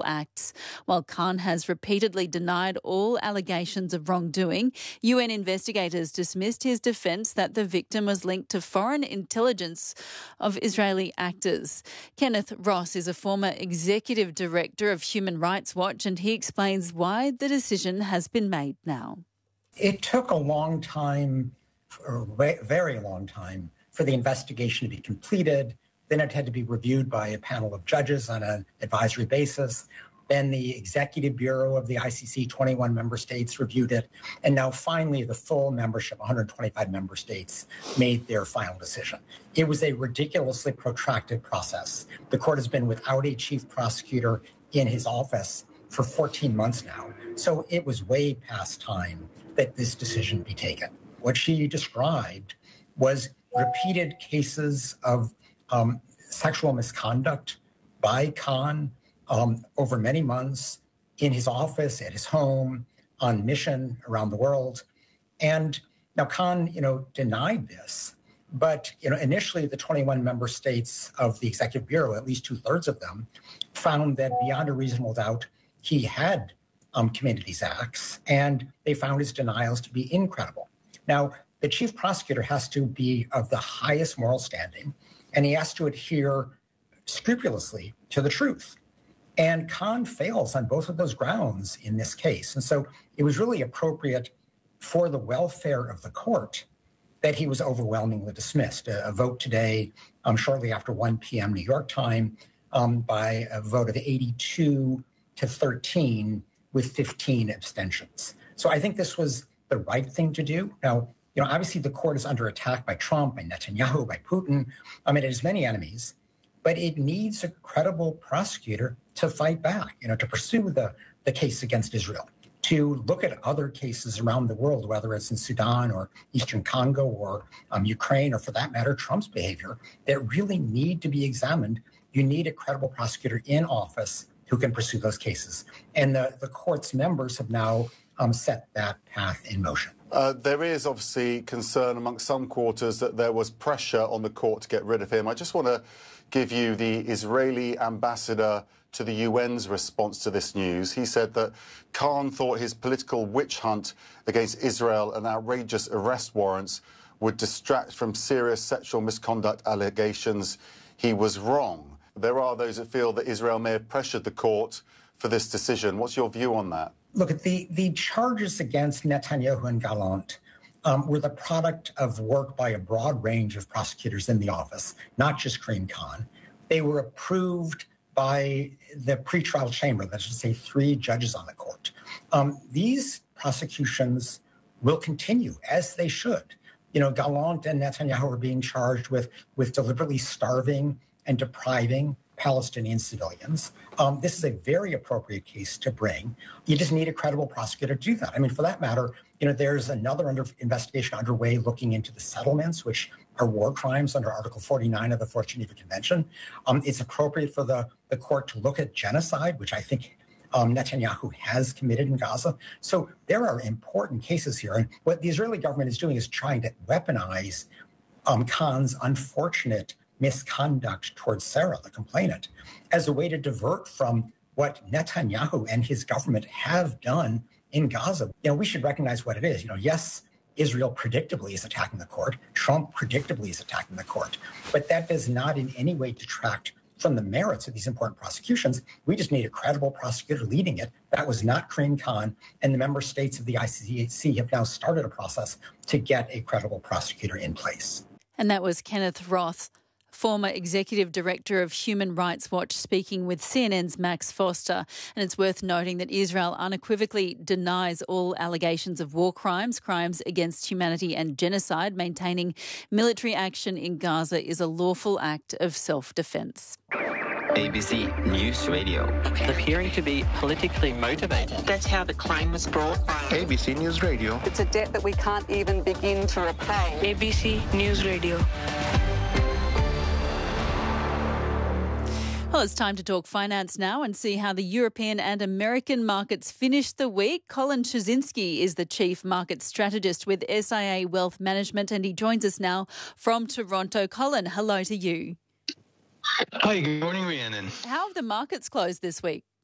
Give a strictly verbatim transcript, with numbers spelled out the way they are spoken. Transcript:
acts. While Khan has repeatedly denied all allegations of wrongdoing, U N investigators dismissed his defence that the victim was linked to foreign intelligence of Israeli actors. Kenneth Ross is a former executive director of Human Rights Watch, and he explains why the decision has been made now. It took a long time, or a very long time, for the investigation to be completed. Then it had to be reviewed by a panel of judges on an advisory basis. Then the Executive Bureau of the I C C, twenty-one member states, reviewed it. And now finally, the full membership, one hundred twenty-five member states, made their final decision. It was a ridiculously protracted process. The court has been without a chief prosecutor in his office for fourteen months now. So it was way past time that this decision be taken. What she described was repeated cases of um, sexual misconduct by Khan um, over many months in his office, at his home, on mission around the world. And now Khan, you know, denied this. But, you know, initially the twenty-one member states of the Executive Bureau, at least two thirds of them, found that beyond a reasonable doubt, he had um, committed these acts, and they found his denials to be incredible. Now, the chief prosecutor has to be of the highest moral standing, and he has to adhere scrupulously to the truth. And Khan fails on both of those grounds in this case. And so it was really appropriate for the welfare of the court that he was overwhelmingly dismissed. A, a vote today, um, shortly after one p.m. New York time, um, by a vote of eighty-two to thirteen with fifteen abstentions. So I think this was the right thing to do. Now, you know, obviously the court is under attack by Trump, by Netanyahu, by Putin. I mean, it has many enemies, but it needs a credible prosecutor to fight back, you know, to pursue the, the case against Israel, to look at other cases around the world, whether it's in Sudan or Eastern Congo or um, Ukraine, or for that matter, Trump's behavior, that really need to be examined. You need a credible prosecutor in office who can pursue those cases. And the, the court's members have now um, set that path in motion. Uh, there is obviously concern amongst some quarters that there was pressure on the court to get rid of him. I just want to give you the Israeli ambassador to the U N's response to this news. He said that Khan thought his political witch hunt against Israel and outrageous arrest warrants would distract from serious sexual misconduct allegations. He was wrong. There are those that feel that Israel may have pressured the court for this decision. What's your view on that? Look, the, the charges against Netanyahu and Gallant um, were the product of work by a broad range of prosecutors in the office, not just Karim Khan. They were approved by the pretrial chamber, that is to say three judges on the court. Um, these prosecutions will continue, as they should. You know, Gallant and Netanyahu are being charged with, with deliberately starving and depriving Palestinian civilians. Um, this is a very appropriate case to bring. You just need a credible prosecutor to do that. I mean, for that matter, you know, there's another under investigation underway looking into the settlements, which are war crimes under Article forty-nine of the Fourth Geneva Convention. Um, it's appropriate for the, the court to look at genocide, which I think um, Netanyahu has committed in Gaza. So there are important cases here. And what the Israeli government is doing is trying to weaponize um, Khan's unfortunate misconduct towards Sarah, the complainant, as a way to divert from what Netanyahu and his government have done in Gaza. You know, we should recognize what it is. You know, yes, Israel predictably is attacking the court. Trump predictably is attacking the court. But that does not in any way detract from the merits of these important prosecutions. We just need a credible prosecutor leading it. That was not Karim Khan. And the member states of the I C C have now started a process to get a credible prosecutor in place. And that was Kenneth Ross, former executive director of Human Rights Watch, speaking with C N N's Max Foster. And it's worth noting that Israel unequivocally denies all allegations of war crimes, crimes against humanity and genocide, maintaining military action in Gaza is a lawful act of self-defence. A B C News Radio. Appearing to be politically motivated. That's how the claim was brought. A B C News Radio. It's a debt that we can't even begin to repay. A B C News Radio. Well, it's time to talk finance now and see how the European and American markets finished the week. Colin Trzynski is the Chief Market Strategist with S I A Wealth Management, and he joins us now from Toronto. Colin, hello to you. Hi, good morning, Rhiannon. How have the markets closed this week?